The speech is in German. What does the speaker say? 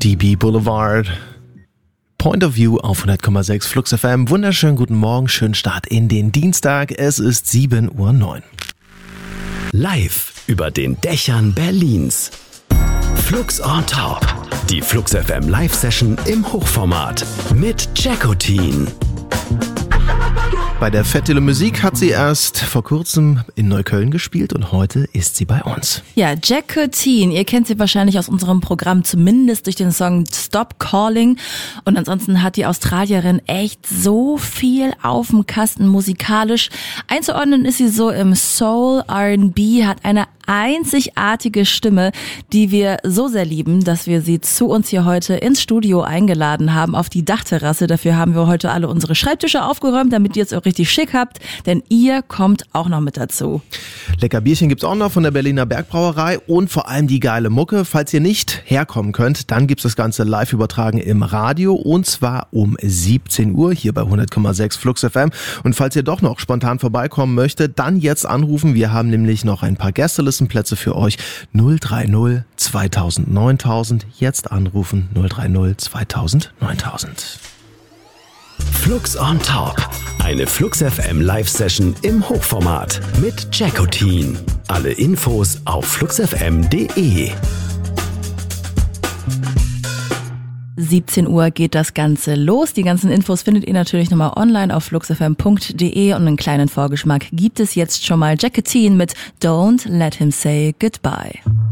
DB Boulevard. Point of View auf 100,6 Flux FM. Wunderschönen guten Morgen, schönen Start in den Dienstag. Es ist 7:09 Uhr. Live über den Dächern Berlins. Flux on Top. Die Flux FM Live-Session im Hochformat mit Jackotin. Bei der Fête de la Musique hat sie erst vor kurzem in Neukölln gespielt und heute ist sie bei uns. Ja, Jackotin, ihr kennt sie wahrscheinlich aus unserem Programm, zumindest durch den Song Stop Calling. Und ansonsten hat die Australierin echt so viel auf dem Kasten musikalisch. Einzuordnen ist sie so im Soul, R&B, hat eine einzigartige Stimme, die wir so sehr lieben, dass wir sie zu uns hier heute ins Studio eingeladen haben, auf die Dachterrasse. Dafür haben wir heute alle unsere Schreibtische aufgeräumt, damit ihr es auch richtig schick habt, denn ihr kommt auch noch mit dazu. Lecker Bierchen gibt's auch noch von der Berliner Bergbrauerei und vor allem die geile Mucke. Falls ihr nicht herkommen könnt, dann gibt's das Ganze live übertragen im Radio und zwar um 17 Uhr hier bei 100,6 Flux FM. Und falls ihr doch noch spontan vorbeikommen möchtet, dann jetzt anrufen. Wir haben nämlich noch ein paar Gästelistenplätze für euch. 030 2000 9000. Jetzt anrufen 030 2000 9000. Flux on Top. Eine Flux FM Live-Session im Hochformat mit Jackotin. Alle Infos auf fluxfm.de. 17 Uhr geht das Ganze los. Die ganzen Infos findet ihr natürlich nochmal online auf fluxfm.de und einen kleinen Vorgeschmack gibt es jetzt schon mal. Jackotin mit Don't Let Him Say Goodbye.